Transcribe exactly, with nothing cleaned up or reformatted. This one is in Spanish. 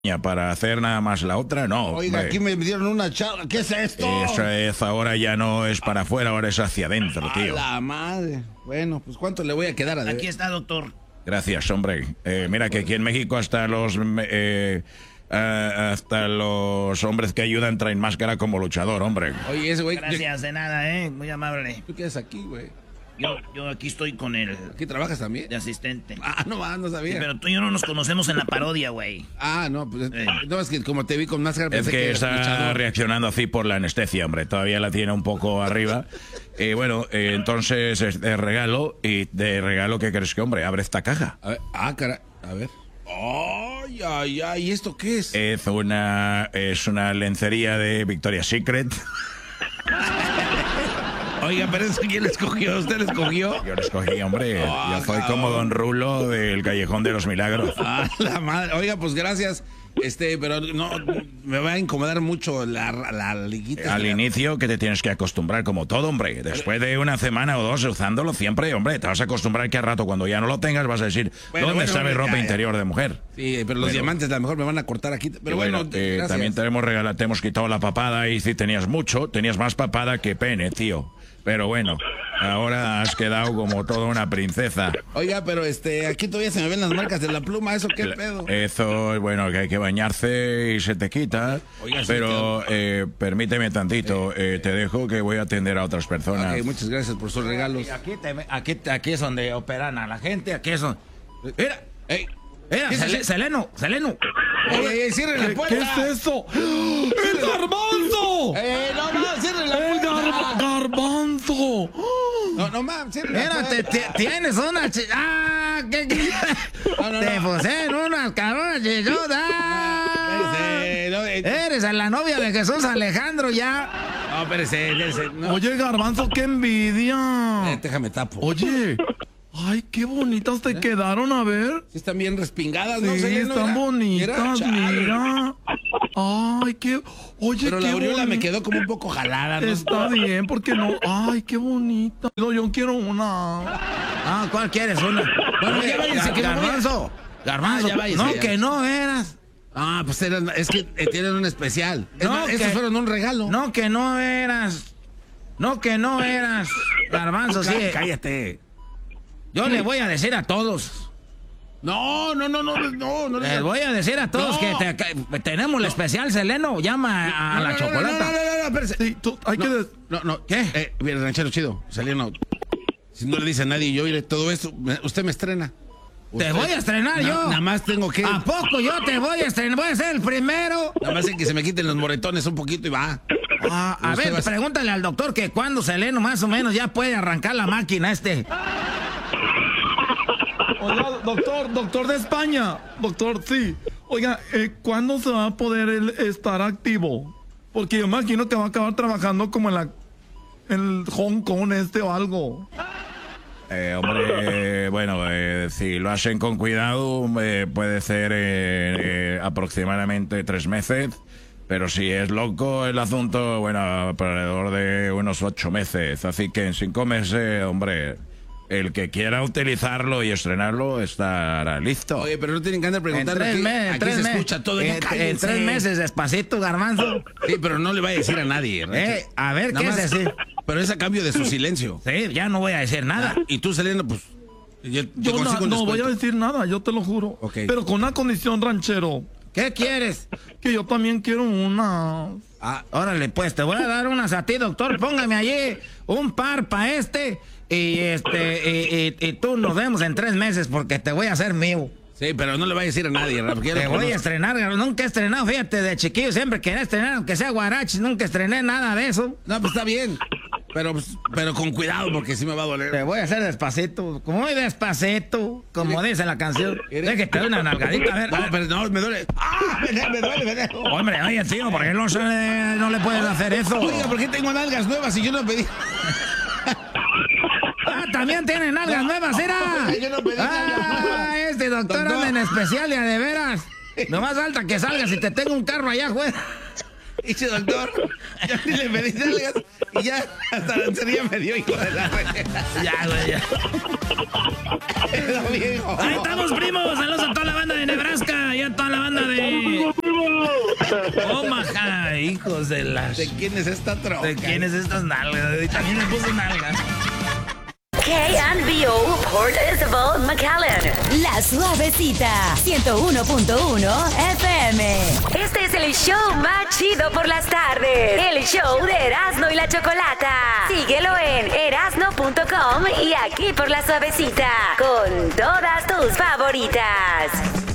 para hacer nada más la otra, no. Oiga, hombre. aquí me dieron una charla. ¿Qué es esto? Eso es, ahora ya no es para afuera, ahora es hacia adentro, tío. A la madre. Bueno, pues ¿cuánto le voy a quedar a deber? Aquí está, doctor. Gracias, hombre. Eh, mira que aquí en México hasta los eh, eh, hasta los hombres que ayudan traen máscara como luchador, hombre. Oye, ese güey... Gracias, de nada, ¿eh? Muy amable. ¿Tú qué haces aquí, güey? Yo, yo aquí estoy con el ¿Aquí trabajas también? de asistente. Ah, no, ah, no sabía. Sí, pero tú y yo no nos conocemos en la parodia, güey. Ah, no, pues Eh. no, es que como te vi con máscara Es pensé que eras está luchador. reaccionando así por la anestesia, hombre. Todavía la tiene un poco arriba. Eh, bueno, eh, entonces es de regalo. ¿Y de regalo qué crees que, hombre? Abre esta caja. A ver, ah, cara, a ver. Ay, ay, ay, ¿y esto qué es? Es una, es una lencería de Victoria's Secret. Oiga, pero eso quién le escogió, ¿usted le escogió? Yo lo escogí, hombre. Oh, Yo soy como Don Rulo del Callejón de los Milagros. Ah, la madre. Oiga, pues gracias. Este, pero no, me va a incomodar mucho la, la liguita. Al inicio que te tienes que acostumbrar como todo, hombre. Después de una semana o dos usándolo siempre, hombre, te vas a acostumbrar que al rato cuando ya no lo tengas vas a decir, Bueno, ¿dónde bueno, sabe hombre, ropa ya, ya. interior de mujer? Sí, pero los Bueno. diamantes a lo mejor me van a cortar aquí. Pero Y bueno, bueno, eh, gracias. también te hemos regalado, te hemos quitado la papada y si tenías mucho, tenías más papada que pene, tío. Pero bueno, ahora has quedado como toda una princesa. Oiga, pero este, aquí todavía se me ven las marcas de la pluma, ¿eso qué pedo? Eso, bueno, que hay que bañarse y se te quita. Oiga, sí, pero eh, permíteme tantito, eh, te dejo que voy a atender a otras personas. Ok, muchas gracias por sus regalos. Aquí, te, aquí, aquí es donde operan a la gente, aquí es donde... Mira, Ey, mira, ¿qué es Sele- eso? Seleno, Seleno. ey, ey, ey, cierren la ¿Qué, puerta. ¿Qué es eso? ¡El garbanzo! Eh, no, no, cierren la ¡El puerta. gar- garbanzo! No, no, mam, cierren la Mira, te, puerta. te- tienes una chi... ¡Ah! ¿Qué, qué? No, no, Te no. pusieron unas cabronas chichotas. Espérese, no, eh, Eres la novia de Jesús Alejandro ya. no, espérese, espérese, no. Oye, garbanzo, qué envidia. Eh, déjame tapo. Oye, ay, qué bonitas te quedaron, a ver. Sí están bien respingadas, ¿no? Sí, Seleno? están Mira, bonitas, chale. mira. Ay, qué. Oye, Pero qué la aureola me boni- quedó como un poco jalada, ¿no? Está bien, porque no. Ay, qué bonita. No, yo quiero una. Ah, ¿cuál quieres? Una. Bueno, Oye, ya váyanse, Gar- que me voy a- Garbanzo. Garbanzo. Ah, ya váyanse, no, ya. que no eras. Ah, pues eran, es que eh, tienen un especial. Es No, más, que- estos fueron un regalo. No, que no eras. No, que no eras. Garbanzo, sí. Cá- Cállate. Yo le voy a decir a todos. No, no, no, no, no, no. Les voy a decir a todos No. que, te- que tenemos el especial Seleno. Llama a, a No, la no, no, chocolata. No, no, no, no, espérese. Sí, tú, hay No, que. des- no, no. ¿Qué? Eh, mira, ranchero chido, Seleno. Si no le dice a nadie, yo iré todo esto. me- Usted me estrena. Te Usted- voy a estrenar Na- yo. Nada más tengo que. ¿A poco yo te voy a estrenar? Voy a ser el primero. Nada más hay que se me quiten los moretones un poquito y va. Ah, a Usted ver, va a- pregúntale al doctor que cuando Seleno más o menos ya puede arrancar la máquina este. Oiga, doctor, doctor de España. Doctor, sí. Oiga, eh, ¿cuándo se va a poder él estar activo? Porque yo imagino que va a acabar trabajando como en la. En el Hong Kong este o algo. Eh, hombre, eh, bueno, eh, si lo hacen con cuidado, eh, puede ser eh, eh, aproximadamente tres meses. Pero si es loco el asunto, bueno, alrededor de unos ocho meses. Así que en cinco meses, hombre, el que quiera utilizarlo y estrenarlo estará listo. Oye, pero no tienen que andar En preguntando. tres, aquí, me- aquí tres se me- escucha todo. Ya en, en cállense. tres meses, despacito, Garbanzo. Sí, pero no le vaya a decir a nadie. ranchero. Eh, a ver, Nada ¿qué es más- decir? Pero es a cambio de su silencio. Sí, ya no voy a decir nada. Y tú, Seleno, pues. Yo, te Yo na- consigo un no voy a descuento. decir nada, yo te lo juro. Ok. Pero con una condición, ranchero. ¿Qué quieres? Que yo también quiero una. Ah, órale, pues te voy a dar unas a ti, doctor. Póngame allí un par para este. Y este, y, y- y tú nos vemos en tres meses porque te voy a hacer mío. Sí, pero no le vaya a decir a nadie, ¿verdad? Porque ya Te lo voy a conozco. estrenar, nunca he estrenado, fíjate, de chiquillo siempre quería estrenar, aunque sea guaraches, nunca estrené nada de eso. No, pues está bien. Pero, pues, pero con cuidado, porque sí me va a doler. Te voy a hacer despacito, muy despacito, como dice la canción. Mire. Es que te doy una nalgadita, a ver. No, pero no, me duele. ¡Ah! Me, duele, me duele, me duele. Hombre, oye, tío, ¿por qué no, se le- no le puedes hacer eso? Oiga, ¿por qué tengo nalgas nuevas y yo no pedí? Ah, también tiene nalgas nuevas, era. Yo no pedí nalgas Ah, nuevas. este doctor Doctor. anda en especial y a de veras. No más falta que salgas y te tengo un carro allá afuera. Dice, doctor, ya ni le pedí nalgas y ya hasta la lencería me dio, hijo de la re. Ya, güey, ya. Quedó viejo. Ahí estamos, primos. Saludos a toda la banda de Nebraska y a toda la banda de Omaha, hijos de las... ¿De quién es esta troca? ¿De quién es estas nalgas? Y también me puso nalgas. K and B O Port Isabel, McAllen. La Suavecita, ciento uno punto uno F M. Este es el show más chido por las tardes. El show de Erasmo y la Chocolata. Síguelo en erasno punto com y aquí por La Suavecita. Con todas tus favoritas.